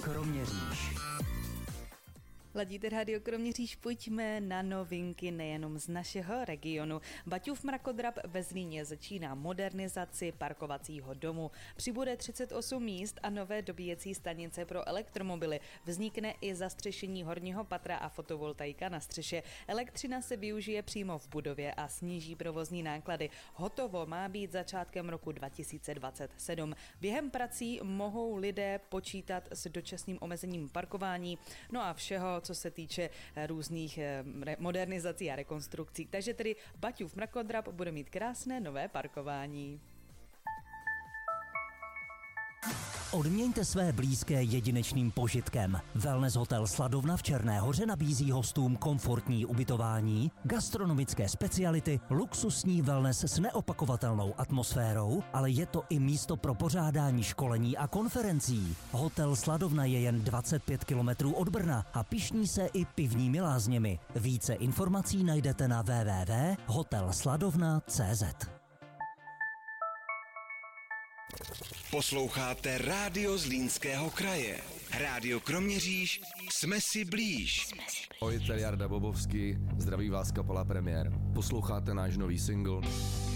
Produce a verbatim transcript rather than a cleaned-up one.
Kroměříž. Ladíte rádio Kroměříž, pojďme na novinky nejenom z našeho regionu. Baťův mrakodrap ve Zlíně začíná modernizaci parkovacího domu. Přibude třicet osm míst a nové dobíjecí stanice pro elektromobily. Vznikne i zastřešení horního patra a fotovoltaika na střeše. Elektřina se využije přímo v budově a sníží provozní náklady. Hotovo má být začátkem roku dva tisíce dvacet sedm. Během prací mohou lidé počítat s dočasným omezením parkování, no a všeho, co se týče různých modernizací a rekonstrukcí. Takže tedy Baťův mrakodrap bude mít krásné nové parkování. Odměňte své blízké jedinečným požitkem. Wellness hotel Sladovna v Černé Hoře nabízí hostům komfortní ubytování, gastronomické speciality, luxusní wellness s neopakovatelnou atmosférou, ale je to i místo pro pořádání školení a konferencí. Hotel Sladovna je jen dvacet pět kilometrů od Brna a pyšní se i pivními lázněmi. Více informací najdete na w w w tečka hotel sladovna tečka c z. Posloucháte Rádio Zlínského kraje. Rádio Kroměříž, jsme si blíž. Ahoj, tady Jarda Bobovský, zdraví vás kapela Premiér. Posloucháte náš nový single